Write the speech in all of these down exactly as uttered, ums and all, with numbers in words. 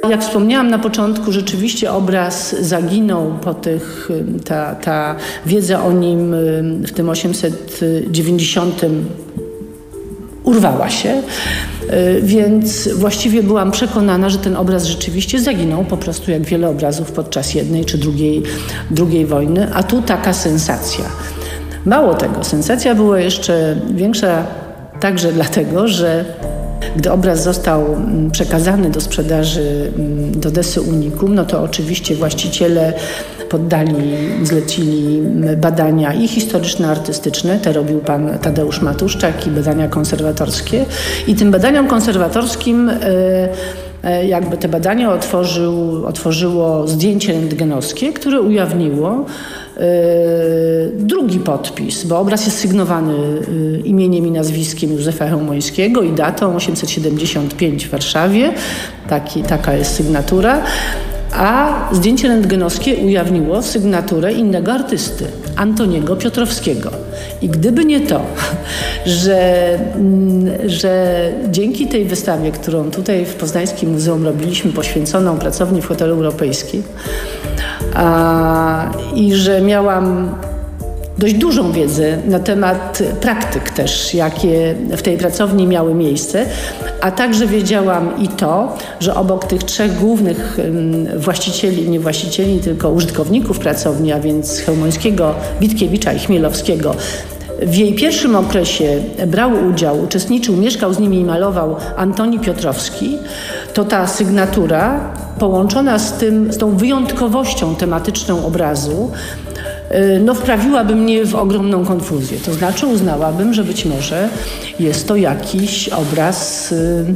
jak wspomniałam na początku, rzeczywiście obraz zaginął po tych, ta, ta wiedza o nim w tym osiemset dziewięćdziesiątym urwała się, więc właściwie byłam przekonana, że ten obraz rzeczywiście zaginął, po prostu jak wiele obrazów podczas jednej czy drugiej, drugiej wojny, a tu taka sensacja. Mało tego, sensacja była jeszcze większa także dlatego, że gdy obraz został przekazany do sprzedaży do Desy Unicum, no to oczywiście właściciele poddali, zlecili badania i historyczno-artystyczne, te robił pan Tadeusz Matuszczak, i badania konserwatorskie. I tym badaniom konserwatorskim jakby te badania otworzył, otworzyło zdjęcie rentgenowskie, które ujawniło drugi podpis, bo obraz jest sygnowany imieniem i nazwiskiem Józefa Chełmońskiego i datą osiemset siedemdziesiąt pięć w Warszawie. Taki, taka jest sygnatura. A zdjęcie rentgenowskie ujawniło sygnaturę innego artysty, Antoniego Piotrowskiego. I gdyby nie to, że, że dzięki tej wystawie, którą tutaj w Poznańskim Muzeum robiliśmy, poświęconą pracowni w Hotelu Europejskim, a, i że miałam dość dużą wiedzę na temat praktyk też, jakie w tej pracowni miały miejsce, a także wiedziałam i to, że obok tych trzech głównych właścicieli, nie właścicieli, tylko użytkowników pracowni, a więc Chełmońskiego, Witkiewicza i Chmielowskiego, w jej pierwszym okresie brał udział, uczestniczył, mieszkał z nimi i malował Antoni Piotrowski, to ta sygnatura połączona z tym, z tą wyjątkowością tematyczną obrazu, no wprawiłaby mnie w ogromną konfuzję. To znaczy uznałabym, że być może jest to jakiś obraz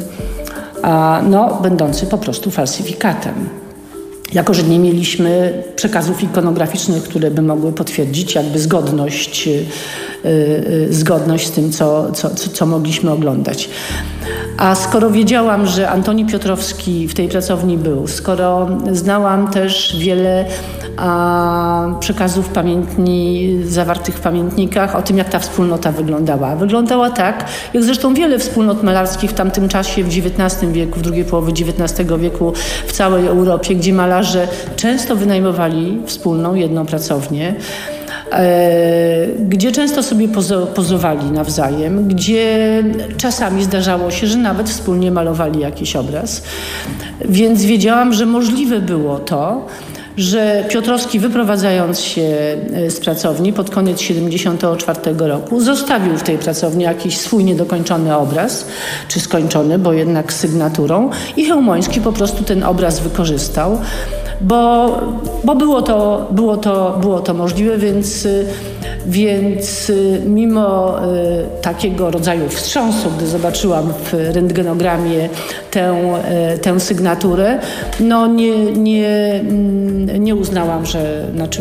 a, no, będący po prostu falsyfikatem. Jako że nie mieliśmy przekazów ikonograficznych, które by mogły potwierdzić jakby zgodność, yy, yy, zgodność z tym, co, co, co mogliśmy oglądać. A skoro wiedziałam, że Antoni Piotrowski w tej pracowni był, skoro znałam też wiele a, przekazów pamiętni, zawartych w pamiętnikach o tym, jak ta wspólnota wyglądała. Wyglądała tak, jak zresztą wiele wspólnot malarskich w tamtym czasie, w dziewiętnastym wieku, w drugiej połowie dziewiętnastego wieku w całej Europie, gdzie malarze często wynajmowali wspólną, jedną pracownię, gdzie często sobie pozo- pozowali nawzajem, gdzie czasami zdarzało się, że nawet wspólnie malowali jakiś obraz. Więc wiedziałam, że możliwe było to, że Piotrowski, wyprowadzając się z pracowni pod koniec siedemdziesiątego czwartego roku, zostawił w tej pracowni jakiś swój niedokończony obraz, czy skończony, bo jednak z sygnaturą, i Chełmoński po prostu ten obraz wykorzystał. Bo, bo było, to, było, to, było to możliwe, więc, więc mimo y, takiego rodzaju wstrząsu, gdy zobaczyłam w rentgenogramie tę, y, tę sygnaturę, no nie, nie, nie uznałam, że znaczy,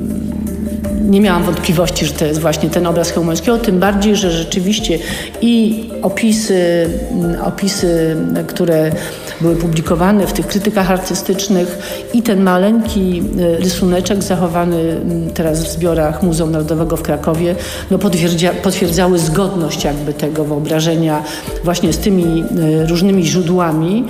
nie miałam wątpliwości, że to jest właśnie ten obraz Chełmońskiego, tym bardziej, że rzeczywiście i opisy, opisy, które były publikowane w tych krytykach artystycznych, i ten maleńki rysuneczek zachowany teraz w zbiorach Muzeum Narodowego w Krakowie, no potwierdza, potwierdzały zgodność jakby tego wyobrażenia właśnie z tymi różnymi źródłami.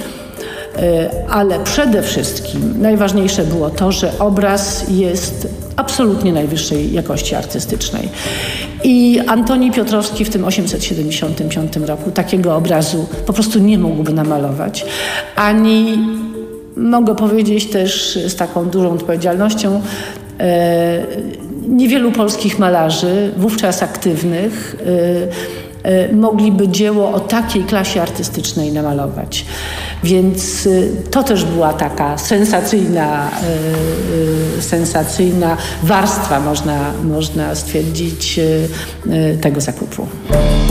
Ale przede wszystkim najważniejsze było to, że obraz jest absolutnie najwyższej jakości artystycznej. I Antoni Piotrowski w tym osiemset siedemdziesiątym piątym roku takiego obrazu po prostu nie mógłby namalować. Ani, mogę powiedzieć też z taką dużą odpowiedzialnością, e, niewielu polskich malarzy, wówczas aktywnych, e, e, mogliby dzieło o takiej klasie artystycznej namalować. Więc to też była taka sensacyjna, yy, sensacyjna warstwa, można, można stwierdzić, yy, tego zakupu.